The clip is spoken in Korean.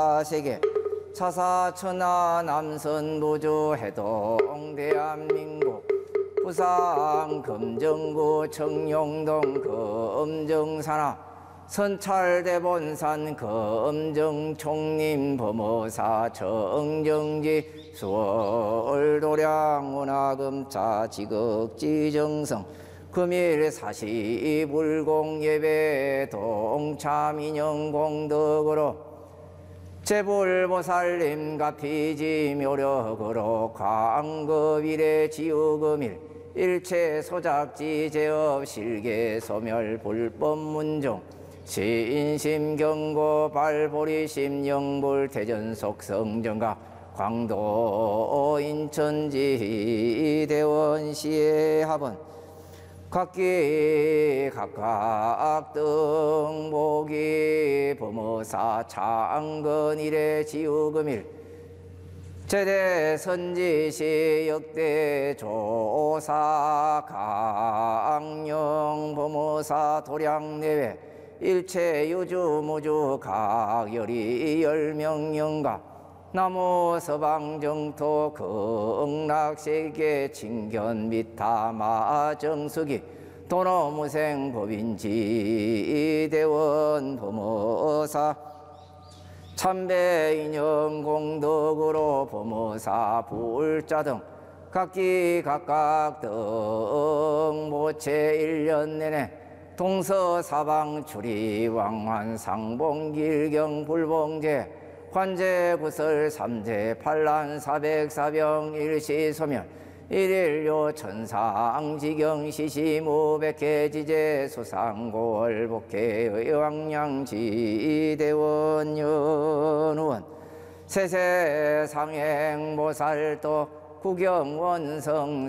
세계 차사천하 남선 노조 해동 대한민국 부산 금정구 청룡동 금정산하 선찰대본산 금정총림 범어사 정정지 수월도량 운하금자 지극지정성 금일 사시불공예배 동참인영공덕으로 제불보살님 가피지 묘력으로 광급일의 지우금일 일체 소작지 제업 실계 소멸 불법문종 신심경고 발보리심 영불 대전속 성정각 광도 인천지 대원시의 합은 각기 각각 등복이 범어사 창건일의 지우금일 제대 선지시 역대 조사 강령 범어사 도량내외 일체 유주무주 각열이 열명영가 나무 서방정토 극락세계 칭견 미타마 정수기 도노무생 법인지 대원 범어사 참배인연 공덕으로 범어사 불자 등 각기 각각 등 모체 1년 내내 동서사방 출입 왕환 상봉길경 불봉제 관제구설 삼재 판란 사백사병 일시소멸 일일요 천상지경 시시무백해지제 수상고월복해 왕량지대원연우원 세세상행보살도 구경원성